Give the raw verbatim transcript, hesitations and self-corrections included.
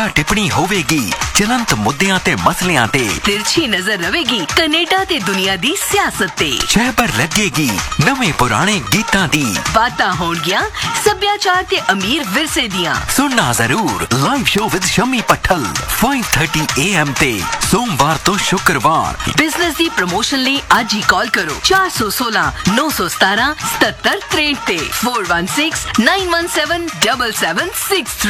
ਟੀਕਾ ਟਿੱਪਣੀ ਹੋਵੇਗੀ ਚਲੰਤ ਮੁੱਦਿਆਂ ਤੇ ਮਸਲਿਆਂ ਤੇ। तिरछी नजर रहेगी कनेडा ते दुनिया दी सियासत ते। ਸ਼ਹਿਬਰ ਲੱਗੇਗੀ ਨਵੇਂ ਪੁਰਾਣੇ ਗੀਤਾਂ ਦੀ। बातां होणगियां सभ्याचार ते अमीर विरसे दियां। सुनना जरूर live show with Shammi पट्ठल five thirty A M ते सोमवार तो शुक्रवार। बिजनेस दी प्रमोशन ਲਈ ਅੱਜ ਹੀ ਕਾਲ ਕਰੋ ਚਾਰ ਸੌ ਸੋਲह नौ सौ सतारह सतहत्तर तिरसठ ਤੇ four one six nine one seven seven seven six three.